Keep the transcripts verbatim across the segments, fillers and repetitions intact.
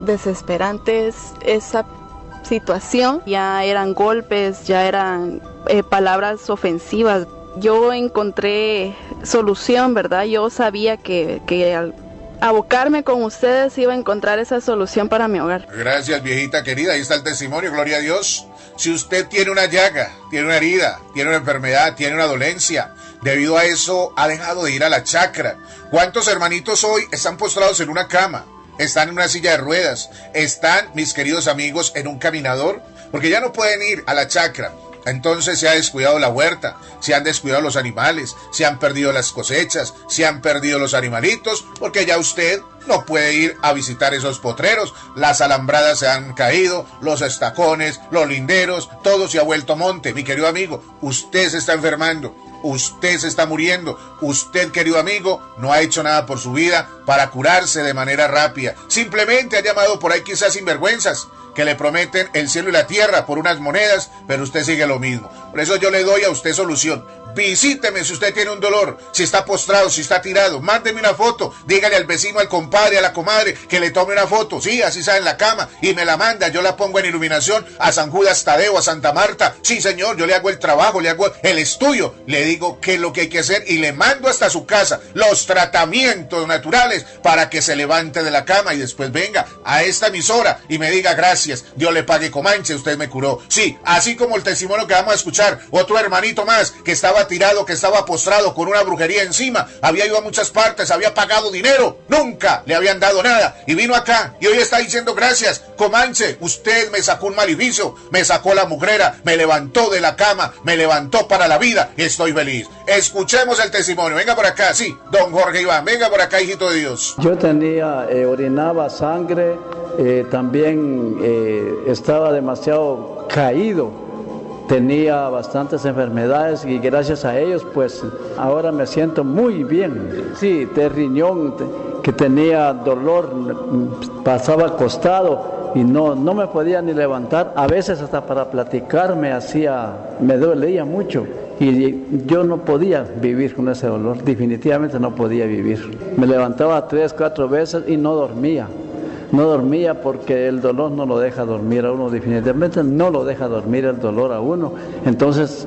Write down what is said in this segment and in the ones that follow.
Desesperante es esa situación. Ya eran golpes, ya eran eh, palabras ofensivas. Yo encontré solución, ¿verdad? Yo sabía que, que al abocarme con ustedes iba a encontrar esa solución para mi hogar. Gracias, viejita querida. Ahí está el testimonio, gloria a Dios. Si usted tiene una llaga, tiene una herida, tiene una enfermedad, tiene una dolencia, debido a eso ha dejado de ir a la chacra. ¿Cuántos hermanitos hoy están postrados en una cama? Están en una silla de ruedas, están, mis queridos amigos, en un caminador, porque ya no pueden ir a la chacra. Entonces se ha descuidado la huerta, se han descuidado los animales, se han perdido las cosechas, se han perdido los animalitos, porque ya usted no puede ir a visitar esos potreros. Las alambradas se han caído, los estacones, los linderos, todo se ha vuelto monte. Mi querido amigo, usted se está enfermando, usted se está muriendo, usted, querido amigo, no ha hecho nada por su vida para curarse de manera rápida. Simplemente ha llamado por ahí quizás sinvergüenzas que le prometen el cielo y la tierra por unas monedas, pero usted sigue lo mismo. Por eso yo le doy a usted solución. Visíteme si usted tiene un dolor, si está postrado, si está tirado, mándeme una foto, dígale al vecino, al compadre, a la comadre que le tome una foto, sí, así está en la cama y me la manda, yo la pongo en iluminación a San Judas Tadeo, a Santa Marta, sí señor, yo le hago el trabajo, le hago el estudio, le digo qué es lo que hay que hacer y le mando hasta su casa los tratamientos naturales para que se levante de la cama y después venga a esta emisora y me diga gracias, Dios le pague Comanche, usted me curó. Sí, así como el testimonio que vamos a escuchar, otro hermanito más que estaba tirado, que estaba postrado con una brujería encima, había ido a muchas partes, había pagado dinero, nunca le habían dado nada y vino acá y hoy está diciendo gracias, Comanche, usted me sacó un maleficio, me sacó la mugrera, me levantó de la cama, me levantó para la vida y estoy feliz. Escuchemos el testimonio, venga por acá, sí, don Jorge Iván, venga por acá, hijito de Dios. Yo tenía, eh, orinaba sangre, eh, también eh, estaba demasiado caído. Tenía bastantes enfermedades y gracias a ellos pues ahora me siento muy bien. Sí, de riñón, que tenía dolor, pasaba acostado y no, no me podía ni levantar. A veces hasta para platicar me hacía, me dolía mucho y yo no podía vivir con ese dolor, definitivamente no podía vivir. Me levantaba tres, cuatro veces y no dormía. No dormía porque el dolor no lo deja dormir a uno, definitivamente no lo deja dormir el dolor a uno. Entonces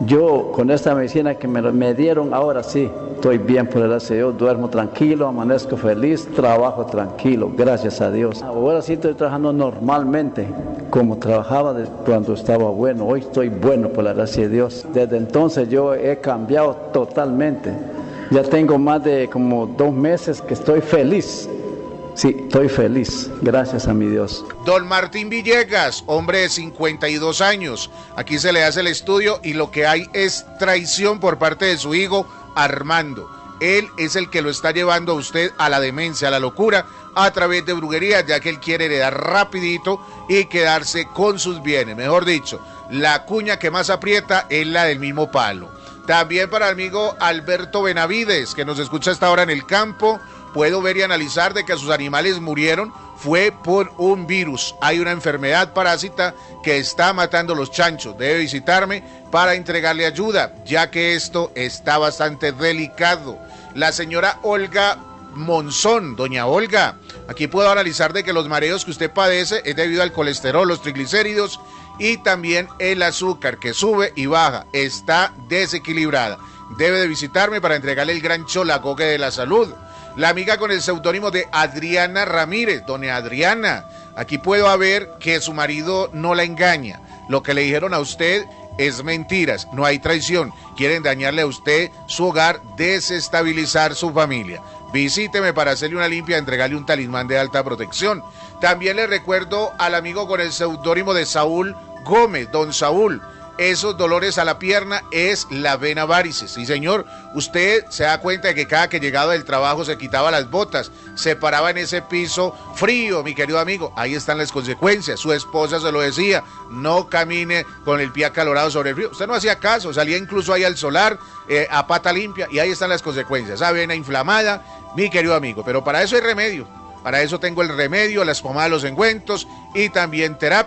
yo con esta medicina que me, me dieron, ahora sí, estoy bien por el gracia de Dios, duermo tranquilo, amanezco feliz, trabajo tranquilo, gracias a Dios. Ahora sí estoy trabajando normalmente, como trabajaba de cuando estaba bueno, hoy estoy bueno por la gracia de Dios. Desde entonces yo he cambiado totalmente, ya tengo más de como dos meses que estoy feliz. Sí, estoy feliz, gracias a mi Dios. Don Martín Villegas, hombre de cincuenta y dos años, aquí se le hace el estudio y lo que hay es traición por parte de su hijo Armando. Él es el que lo está llevando a usted a la demencia, a la locura, a través de brujería, ya que él quiere heredar rapidito y quedarse con sus bienes. Mejor dicho, la cuña que más aprieta es la del mismo palo. También para el amigo Alberto Benavides, que nos escucha hasta ahora en el campo, puedo ver y analizar de que sus animales murieron fue por un virus. Hay una enfermedad parásita que está matando los chanchos. Debe visitarme para entregarle ayuda, ya que esto está bastante delicado. La señora Olga Monzón, doña Olga, aquí puedo analizar de que los mareos que usted padece es debido al colesterol, los triglicéridos y también el azúcar que sube y baja. Está desequilibrada. Debe de visitarme para entregarle el gran cholagogue de la salud. La amiga con el seudónimo de Adriana Ramírez, doña Adriana, aquí puedo ver que su marido no la engaña. Lo que le dijeron a usted es mentiras, no hay traición. Quieren dañarle a usted su hogar, desestabilizar su familia. Visíteme para hacerle una limpia, entregarle un talismán de alta protección. También le recuerdo al amigo con el seudónimo de Saúl Gómez, don Saúl. Esos dolores a la pierna es la vena varices. Sí, señor, usted se da cuenta de que cada que llegaba del trabajo se quitaba las botas, se paraba en ese piso frío, mi querido amigo. Ahí están las consecuencias. Su esposa se lo decía, no camine con el pie acalorado sobre el frío. Usted no hacía caso, salía incluso ahí al solar, eh, a pata limpia, y ahí están las consecuencias. Esa vena inflamada, mi querido amigo. Pero para eso hay remedio. Para eso tengo el remedio, las pomadas, los ungüentos y también terapias.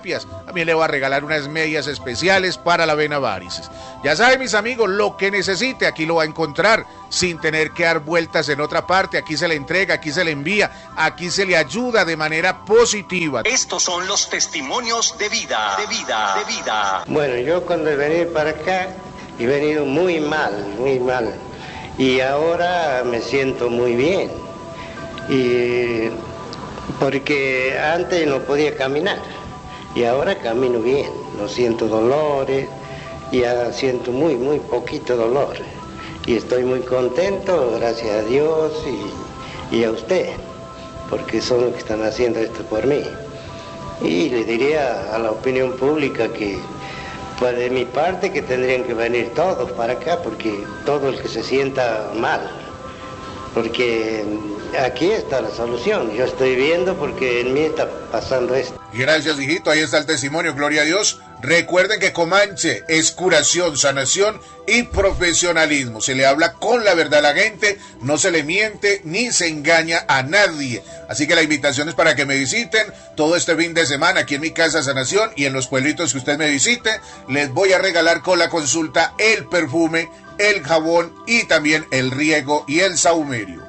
También le voy a regalar unas medias especiales para la vena varices. Ya saben, mis amigos, lo que necesite, aquí lo va a encontrar, sin tener que dar vueltas en otra parte. Aquí se le entrega, aquí se le envía, aquí se le ayuda de manera positiva. Estos son los testimonios de vida, de vida, de vida. Bueno, yo cuando he venido para acá, he venido muy mal, muy mal. Y ahora me siento muy bien. Y porque antes no podía caminar. Y ahora camino bien, no siento dolores, ya siento muy, muy poquito dolor. Y estoy muy contento, gracias a Dios y, y a usted, porque son los que están haciendo esto por mí. Y le diría a la opinión pública que, pues de mi parte, que tendrían que venir todos para acá, porque todo el que se sienta mal, porque aquí está la solución. Yo estoy viendo porque en mí está pasando esto. Gracias, hijito. Ahí está el testimonio. Gloria a Dios. Recuerden que Comanche es curación, sanación y profesionalismo. Se le habla con la verdad a la gente, no se le miente ni se engaña a nadie. Así que la invitación es para que me visiten todo este fin de semana aquí en mi casa Sanación y en los pueblitos que usted me visite. Les voy a regalar con la consulta el perfume, el jabón y también el riego y el saumerio.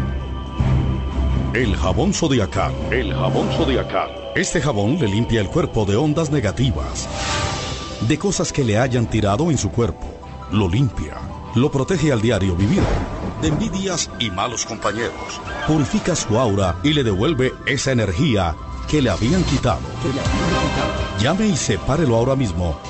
El jabón zodiacal. El jabón zodiacal. Este jabón le limpia el cuerpo de ondas negativas, de cosas que le hayan tirado en su cuerpo. Lo limpia, lo protege al diario vivir, de envidias y malos compañeros. Purifica su aura y le devuelve esa energía que le habían quitado. Que le habían quitado. Llame y sepárelo ahora mismo.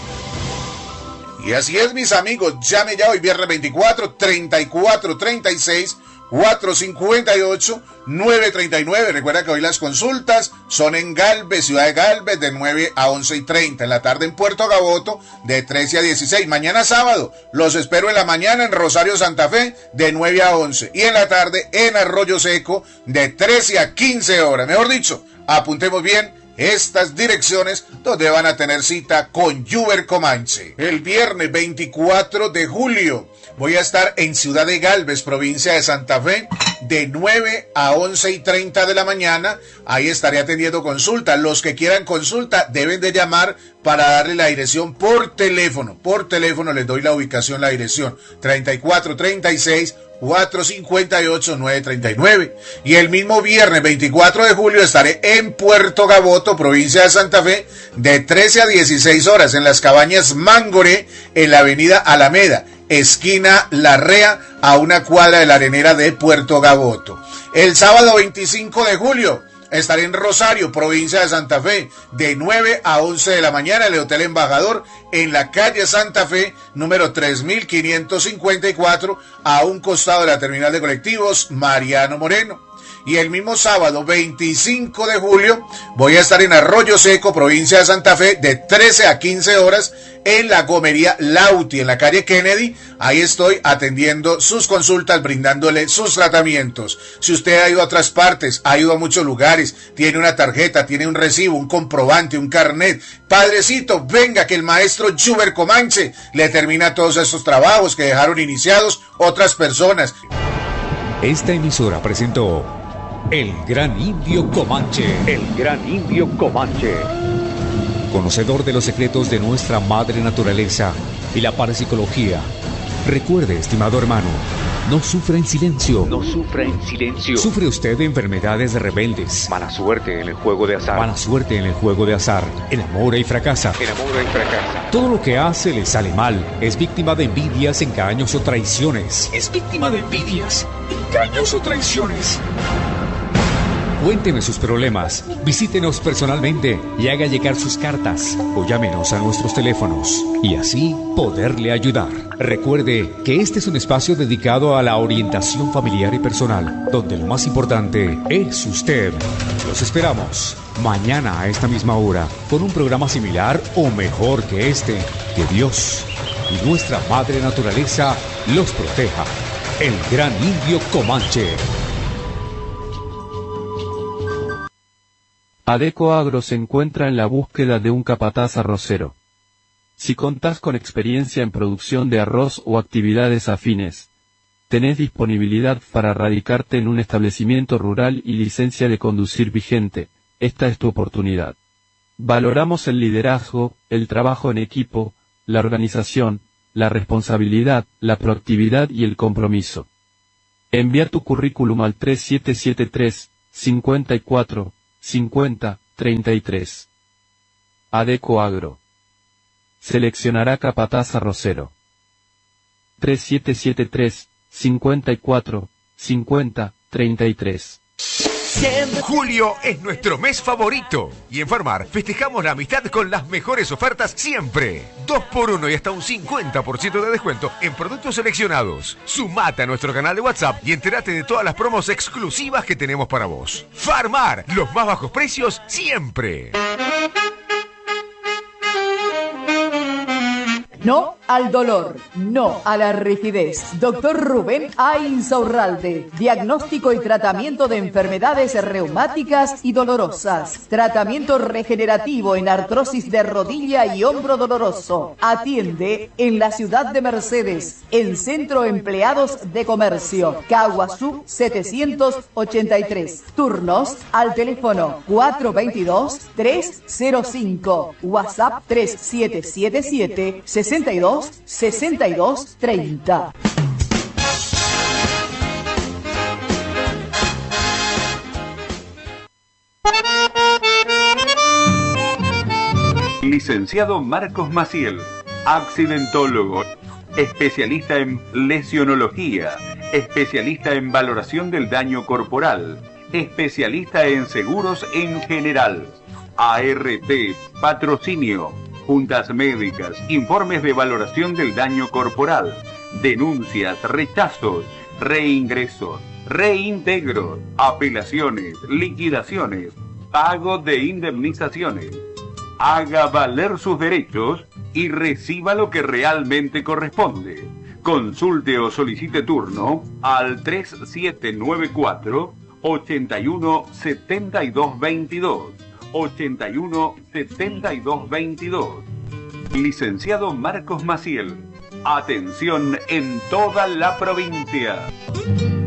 Y así es, mis amigos, llame ya hoy viernes veinticuatro, treinta y cuatro, treinta y seis, cuatro cincuenta y ocho, nueve treinta y nueve. Recuerda que hoy las consultas son en Galvez, ciudad de Galvez, de nueve a once y treinta. En la tarde en Puerto Gaboto, de trece a dieciséis. Mañana sábado, los espero en la mañana en Rosario Santa Fe, de nueve a once. Y en la tarde en Arroyo Seco, de trece a quince horas. Mejor dicho, apuntemos bien estas direcciones donde van a tener cita con Yuber Comanche. El viernes veinticuatro de julio voy a estar en Ciudad de Galvez, provincia de Santa Fe, de nueve a once y treinta de la mañana. Ahí estaré atendiendo consulta. Los que quieran consulta deben de llamar para darle la dirección por teléfono. Por teléfono les doy la ubicación, la dirección. treinta y cuatro, treinta y seis, cuatro cincuenta y ocho, nueve treinta y nueve. Y el mismo viernes veinticuatro de julio estaré en Puerto Gaboto, provincia de Santa Fe, de trece a dieciséis horas en las cabañas Mangoré, en la avenida Alameda, esquina Larrea, a una cuadra de la arenera de Puerto Gaboto. El sábado veinticinco de julio estaré en Rosario, provincia de Santa Fe, de nueve a once de la mañana, en el Hotel Embajador, en la calle Santa Fe, número tres mil quinientos cincuenta y cuatro, a un costado de la terminal de colectivos Mariano Moreno. Y el mismo sábado veinticinco de julio voy a estar en Arroyo Seco, provincia de Santa Fe, de trece a quince horas, en la gomería Lauti, en la calle Kennedy. Ahí estoy atendiendo sus consultas, brindándole sus tratamientos. Si usted ha ido a otras partes, ha ido a muchos lugares, tiene una tarjeta, tiene un recibo, un comprobante, un carnet, padrecito, venga que el maestro Yuber Comanche le termina todos esos trabajos que dejaron iniciados otras personas. Esta emisora presentó El Gran Indio Comanche. El Gran Indio Comanche. Conocedor de los secretos de nuestra madre naturaleza y la parapsicología. Recuerde, estimado hermano, no sufra en silencio. No sufra en silencio. ¿Sufre usted de enfermedades rebeldes? Mala suerte en el juego de azar. Mala suerte en el juego de azar. Enamora y fracasa. Enamora y fracasa. Todo lo que hace le sale mal. Es víctima de envidias, engaños o traiciones. Es víctima de envidias, engaños o traiciones. Cuénteme sus problemas, visítenos personalmente y haga llegar sus cartas o llámenos a nuestros teléfonos y así poderle ayudar. Recuerde que este es un espacio dedicado a la orientación familiar y personal, donde lo más importante es usted. Los esperamos mañana a esta misma hora con un programa similar o mejor que este. Que Dios y nuestra madre naturaleza los proteja. El Gran Indio Comanche. Adeco Agro se encuentra en la búsqueda de un capataz arrocero. Si contás con experiencia en producción de arroz o actividades afines, tenés disponibilidad para radicarte en un establecimiento rural y licencia de conducir vigente, esta es tu oportunidad. Valoramos el liderazgo, el trabajo en equipo, la organización, la responsabilidad, la proactividad y el compromiso. Envía tu currículum al tres siete siete tres, cincuenta y cuatro, cincuenta, treinta y tres. Adeco Agro. Seleccionará capataz arrocero. tres siete siete tres, cincuenta y cuatro, cincuenta, treinta y tres. Julio es nuestro mes favorito y en Farmar festejamos la amistad con las mejores ofertas siempre. dos por uno y hasta un cincuenta por ciento de descuento en productos seleccionados. Sumate a nuestro canal de WhatsApp y entérate de todas las promos exclusivas que tenemos para vos. Farmar, los más bajos precios siempre. No al dolor, no a la rigidez. Doctor Rubén A. Insaurralde, diagnóstico y tratamiento de enfermedades reumáticas y dolorosas. Tratamiento regenerativo en artrosis de rodilla y hombro doloroso. Atiende en la ciudad de Mercedes, en Centro Empleados de Comercio, Caguazú setecientos ochenta y tres. Turnos al teléfono cuatro veintidós, tres cero cinco. WhatsApp tres siete siete siete, sesenta y dos, sesenta y dos, treinta. Licenciado Marcos Maciel, accidentólogo, especialista en lesionología, especialista en valoración del daño corporal, especialista en seguros en general, A R T, patrocinio, juntas médicas, informes de valoración del daño corporal, denuncias, rechazos, reingresos, reintegros, apelaciones, liquidaciones, pago de indemnizaciones. Haga valer sus derechos y reciba lo que realmente corresponde. Consulte o solicite turno al tres siete nueve cuatro, ochenta y uno, setenta y dos veintidós. ochenta y uno, setenta y dos veintidós. Licenciado Marcos Maciel. Atención en toda la provincia.